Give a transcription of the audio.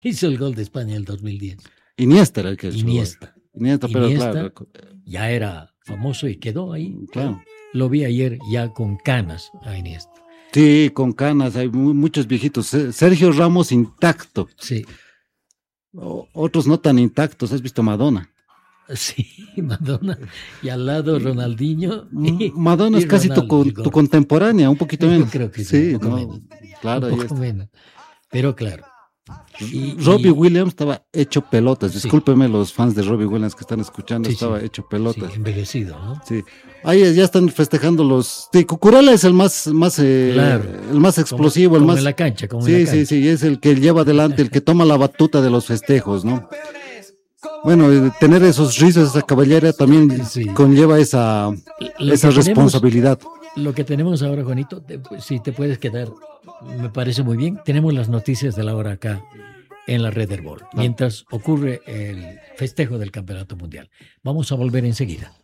Hizo el gol de España en el 2010. Iniesta era el que hizo el gol. Iniesta. Iniesta, pero claro. Ya era famoso y quedó ahí. Claro. Lo vi ayer ya con canas a Iniesta. Sí, con canas, hay muchos viejitos. Sergio Ramos intacto. Sí. Otros no tan intactos. ¿Has visto Madonna? Sí, Madonna. Y al lado Ronaldinho. Madonna es casi tu contemporánea, un poquito menos. Yo creo que sí, un poco menos. Claro, un poco menos. Pero claro. Robbie Williams estaba hecho pelotas. Discúlpeme los fans de Robbie Williams que están escuchando, estaba hecho pelotas. Sí, envejecido, ¿no? Sí. Ahí ya están festejando los. Sí, Cucurella es el más claro. el más explosivo, como el más. En la cancha, como sí, en la cancha. Sí, es el que lleva adelante, el que toma la batuta de los festejos, ¿no? Bueno, tener esos rizos, esa caballería también conlleva esa responsabilidad. Lo que tenemos ahora, Juanito, si te puedes quedar, me parece muy bien. Tenemos las noticias de la hora acá en la Red Herbol, mientras ocurre el festejo del Campeonato Mundial. Vamos a volver enseguida.